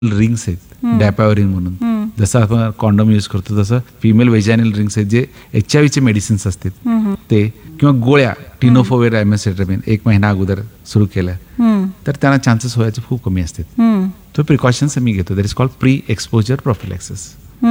Rings आहेत डॅपावर ring म्हणून, जसं आपण कॉन्डम यूज करतो तसं फिमेल वेजायनल रिंग्स आहेत जे HIV चे मेडिसिन्स असतात ते, किंवा गोळ्या टिनोफोवेर एमेसेट्रामिन 1 महिना अगोदर सुरू केल्या तर त्यांना चान्सेस व्हायचे खूप कमी असतात. तो प्रिकॉशन्स मी घेतो. That is called pre exposure प्रॉफिलॅक्सिस.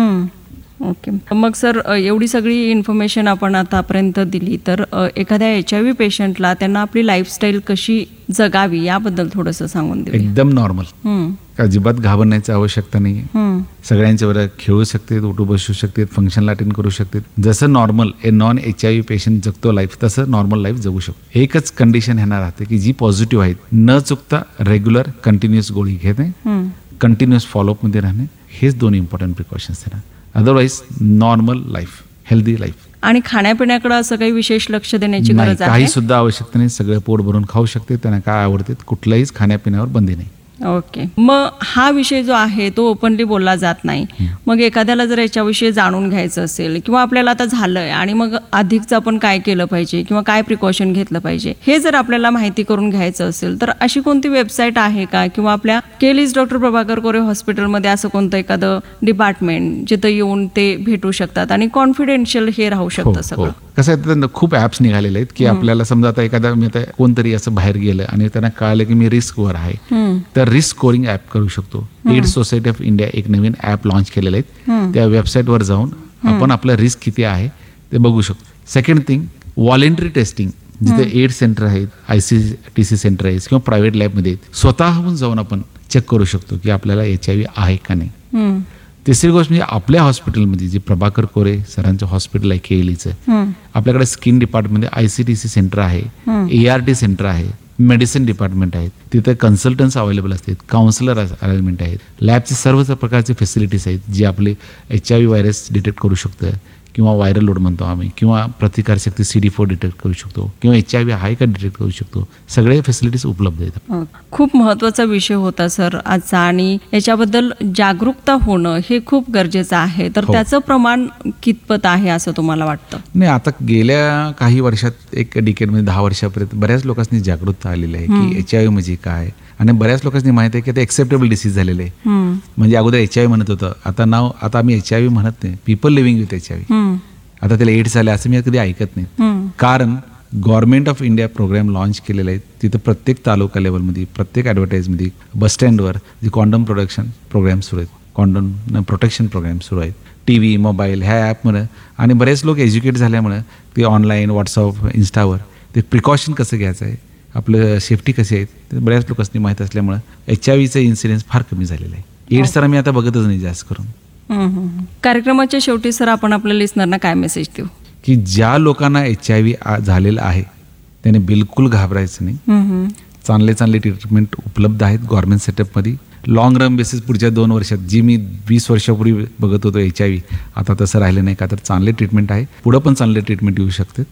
Okay. मग सर, एवढी सगळी इन्फॉर्मेशन आपण आतापर्यंत दिली, तर एखाद्या HIV पेशंटला त्यांना आपली लाईफस्टाईल कशी जगावी याबद्दल थोडंसं सांगून देऊ. एकदम नॉर्मल, अजिबात घाबरण्याची आवश्यकता नाही. सगळ्यांच्या बरोबर खेळू शकते, उठू बसू शकते, फंक्शनला अटेंड करू शकते. जसं नॉर्मल नॉन HIV पेशंट जगतो लाईफ, तसं नॉर्मल लाईफ जगू शकतो. एकच कंडिशन ह्यांना राहते की जी पॉझिटिव्ह आहेत, न चुकता रेग्युलर कंटिन्युअस गोळी घेणे, कंटिन्युअस फॉलोअपमध्ये राहणे, हेच 2 इम्पॉर्टंट प्रिकॉशन्स आहेत. Otherwise normal life, healthy life. आणि खाण्यापिण्याकडे असं काही विशेष लक्ष देण्याची गरज आहे? काही सुद्धा आवश्यकता नाही. सगळं पोट भरून खाऊ शकते, त्यांना काय आवडते कुठल्याहीच खाण्यापिण्यावर बंदी नाही. ओके. मग हा विषय जो आहे तो ओपनली बोलला जात नाही. मग एखाद्याला जर याच्याविषयी जाणून घ्यायचं असेल, किंवा आपल्याला आता झालंय आणि मग अधिकचं आपण काय केलं पाहिजे किंवा काय प्रिकॉशन घेतलं पाहिजे, हे जर आपल्याला माहिती करून घ्यायचं असेल तर अशी कोणती वेबसाईट आहे का, किंवा आपल्या केलीज डॉक्टर प्रभाकर कोरे हॉस्पिटलमध्ये असं कोणतं एखादं डिपार्टमेंट जिथं येऊन ते भेटू शकतात आणि कॉन्फिडेन्शियल हे राहू शकतं सगळं? कसं आहे, खूप ॲप्स निघालेले आहेत की आपल्याला समजा आता एखादा मी आता कोणतरी असं बाहेर गेलं आणि त्यांना कळालं की मी रिस्कवर आहे, तर रिस्क स्कोरिंग ॲप करू शकतो. एड्स सोसायटी ऑफ इंडिया एक नवीन ॲप लॉन्च केलेले आहेत. त्या वेबसाईटवर जाऊन आपण आपलं रिस्क किती आहे ते बघू शकतो. सेकंड थिंग, व्हॉलेंटरी टेस्टिंग, जिथे एड्स सेंटर आहेत, ICTC सेंटर आहेत किंवा प्रायव्हेट लॅबमध्ये स्वतःहून जाऊन आपण चेक करू शकतो की आपल्याला HIV आहे का नाही. तिसरी गोष्ट म्हणजे आपल्या हॉस्पिटलमध्ये जे प्रभाकर कोरे सरांचं हॉस्पिटल आहे केलीचं, आपल्याकडे स्किन डिपार्टमेंटमध्ये ICTC सेंटर आहे, ART सेंटर आहे, मेडिसिन डिपार्टमेंट आहेत, तिथे कन्सल्टन्स अवेलेबल असतात, काउन्सिलर अरेंजमेंट आहेत, लॅबचे सर्व प्रकारचे फॅसिलिटीज आहेत जे आपले HIV व्हायरस डिटेक्ट करू शकतं, किंवा व्हायरल लोड म्हणतो आम्ही, किंवा प्रतिकारशक्ती CD4 डिटेक्ट करू शकतो, किंवा HIV आहे का डिटेक्ट करू शकतो. सगळे फॅसिलिटीज उपलब्ध आहेत. खूप महत्त्वाचा विषय होता सर आजचा, आणि याच्याबद्दल जागरूकता होणं हे खूप गरजेचं आहे. तर त्याचं प्रमाण कितपत आहे असं तुम्हाला वाटतं? नाही, आता गेल्या काही वर्षात, एक डिकेडमध्ये 10 वर्षापर्यंत बऱ्याच लोकांनी जागरूकता आलेली आहे की HIV म्हणजे काय, आणि बऱ्याच लोकांनी माहिती आहे की ते एक्सेप्टेबल डिसीज झालेले आहे. म्हणजे अगोदर HIV म्हणत होतं, आता आम्ही HIV म्हणत नाही, पीपल लिव्हिंग विथ HIV. आता त्याला एड्स झाले असं मी कधी ऐकत नाही. कारण government of India programme launch केलेला आहे. तिथं प्रत्येक तालुका लेवलमध्ये, प्रत्येक ॲडव्हर्टाईजमध्ये, बस स्टँडवर जे कॉन्डम प्रोडक्शन प्रोग्राम सुरू आहेत, कॉन्डम प्रोटेक्शन प्रोग्राम सुरू आहेत, TV, मोबाईल ह्या ॲपमुळे, आणि बरेच लोक एज्युकेट झाल्यामुळे ते ऑनलाईन, व्हॉट्सअप, इन्स्टावर ते प्रिकॉशन कसं घ्यायचं आहे, आपलं सेफ्टी कशी आहे ते बऱ्याच लोकांनी माहीत असल्यामुळे HIVचं इन्सिडेन्स फार कमी झालेलं आहे. एड्स तर आम्ही आता बघतच नाही जास्त करून. कार्यक्रमाच्या शेवटी सर आपण आपल्या लिस्नरना काय मेसेज देऊ? की ज्या लोकांना HIV झालेलं आहे त्याने बिलकुल घाबरायचं नाही. चांगले ट्रीटमेंट उपलब्ध आहेत गव्हर्नमेंट सेटअपमध्ये. लॉंग रन बेसिस पुढच्या 2 वर्षात, जी मी 20 वर्षापूर्वी बघत होतो HIV, आता तसं राहिलं नाही. का तर चांगले ट्रीटमेंट आहे, पुढं पण चांगले ट्रीटमेंट येऊ शकते.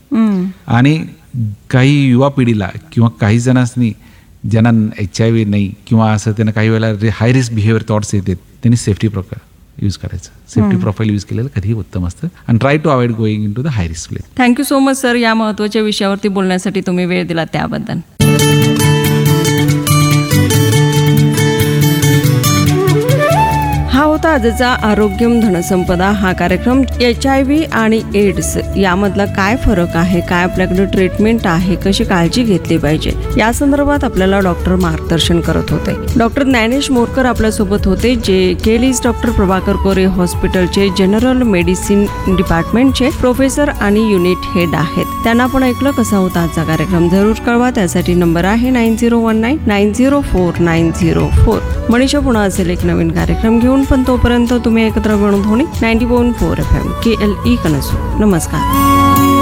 आणि काही युवा पिढीला किंवा काही जणांनी ज्यांना HIV नाही किंवा असं त्यांना काही वेळेला हाय रिस्क बिहेवियर थॉट्स येतात, त्यांनी सेफ्टी प्रोफाईल यूज करायचं. सेफ्टी प्रोफाईल यूज केलेलं कधीही उत्तम असतं. आणि try to avoid going in to the high risk place. Thank you so much sir, या महत्त्वाच्या विषयावरती बोलण्यासाठी तुम्ही वेळ दिला त्याबद्दल. हा होता आजचा आरोग्यम धनसंपदा हा कार्यक्रम. HIV आणि एड्स यामधला काय फरक आहे, काय आपल्याकडे ट्रीटमेंट आहे, कशी काळजी घेतली पाहिजे या संदर्भात आपल्याला डॉक्टर मार्गदर्शन करत होते. डॉक्टर ज्ञानेश मोरकर आपल्यासोबत होते, जे केलीज डॉक्टर प्रभाकर कोरे हॉस्पिटलचे जनरल मेडिसिन डिपार्टमेंटचे प्रोफेसर आणि युनिट हेड आहेत. त्यांना पण ऐकलं कसा होता आजचा कार्यक्रम जरूर कळवा. त्यासाठी नंबर आहे 9019904904. मनीषा पुन्हा असेल एक नवीन कार्यक्रम घेऊन, पण तोपर्यंत तुम्ही एकत्र बनून धोनी 90.4 FM KLE कनसू. नमस्कार.